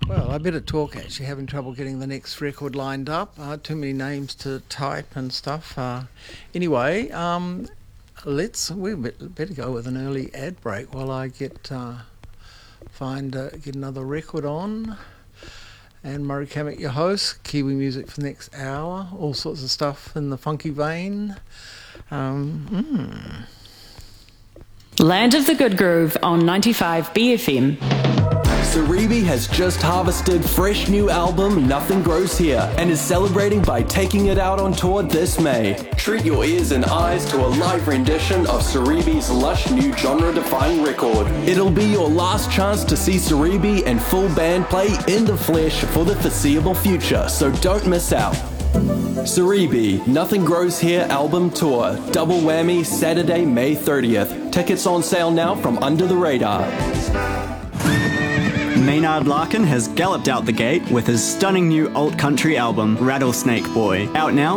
Well, I better talk actually, having trouble getting the next record lined up. Too many names to type and stuff. Anyway, better go with an early ad break while I get another record on. And Murray Kamek, your host, Kiwi music for the next hour, all sorts of stuff in the funky vein. Land of the Good Groove on 95 BFM. Saribi has just harvested fresh new album Nothing Grows Here and is celebrating by taking it out on tour this May. Treat your ears and eyes to a live rendition of Saribi's lush new genre-defying record. It'll be your last chance to see Saribi and full band play in the flesh for the foreseeable future, so don't miss out. Saribi, Nothing Grows Here album tour, double whammy Saturday, May 30th. Tickets on sale now from Under the Radar. Maynard Larkin has galloped out the gate with his stunning new alt country album, Rattlesnake Boy, out now